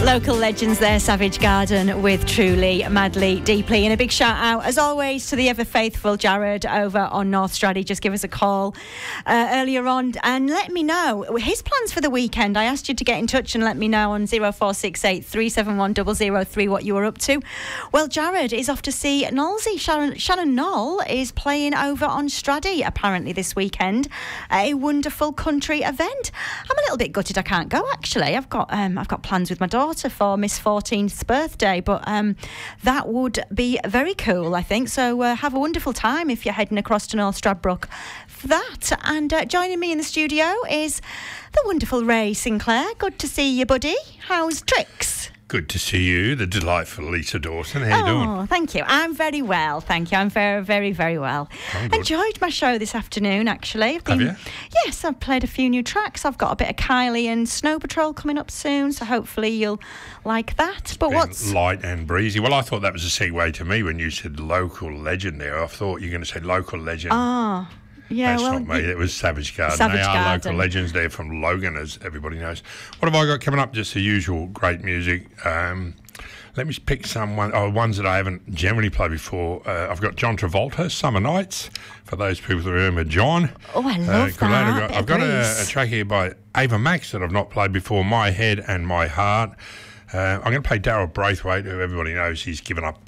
Local legends there, Savage Garden with Truly, Madly, Deeply. And a big shout out, as always, to the ever faithful Jared over on North Straddy. Just give us a call earlier on and let me know his plans for the weekend. I asked you to get in touch and let me know on 0468 371 003 what you were up to. Well, Jared is off to see Knollsy. Shannon Knoll is playing over on Straddy apparently this weekend. A wonderful country event. I'm a little bit gutted I can't go, actually. I've got plans with my daughter for Miss 14th's birthday, but that would be very cool, I think. So have a wonderful time if you're heading across to North Stradbroke for that. And joining me in the studio is the wonderful Ray Sinclair. Good to see you, buddy. How's tricks? Good to see you, the delightful Lisa Dawson. How you doing? Oh, thank you. I'm very well, thank you. I'm very, very, very well. Enjoyed my show this afternoon, actually. Have you? Yes, I've played a few new tracks. I've got a bit of Kylie and Snow Patrol coming up soon, so hopefully you'll like that. But what's light and breezy? Well, I thought that was a segue to me when you said local legend there. I thought you were going to say local legend. Ah. Yeah, that's not me. It was Savage Garden. They are local legends. They're from Logan, as everybody knows. What have I got coming up? Just the usual great music. Let me pick ones that I haven't generally played before. I've got John Travolta, Summer Nights, for those people who remember John. Oh, I love that. I've got a track here by Ava Max that I've not played before, My Head and My Heart. I'm going to play Daryl Braithwaite, who everybody knows he's given up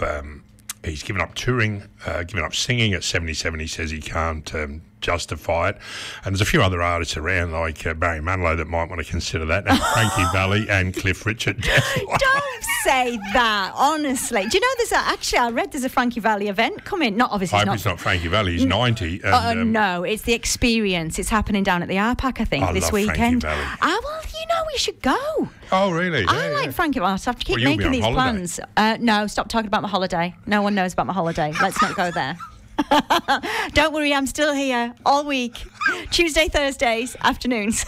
touring, given up singing at 77. He says he can't justify it. And there's a few other artists around, like Barry Manilow, that might want to consider that, and Frankie Valli and Cliff Richard. Don't say that, honestly. Do you know I read there's a Frankie Valli event coming. Not obviously. I hope it's not Frankie Valli. He's 90. And, no, it's the Experience. It's happening down at the RPAC, I think, this weekend. Frankie Valli. Well, we should go. Oh, really? I like Frankie Valli. I have to keep making these plans. No, stop talking about my holiday. No one knows about my holiday. Let's not go there. Don't worry, I'm still here all week. Tuesday, Thursdays, afternoons.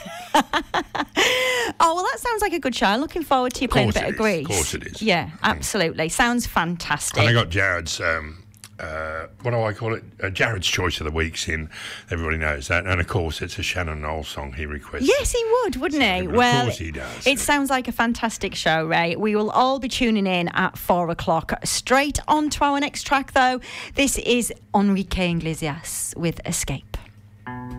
Oh, well, that sounds like a good show. Looking forward to you playing a bit of Grease. Of course it is. Yeah, absolutely. Sounds fantastic. And I got Jared's, what do I call it? Jared's Choice of the Week's in. Everybody knows that. And, of course, it's a Shannon Knoll song he requested. Yes, he would, wouldn't he? Well, of course he does. It sounds like a fantastic show, Ray. We will all be tuning in at 4 o'clock. Straight on to our next track, though. This is Enrique Iglesias with Escape.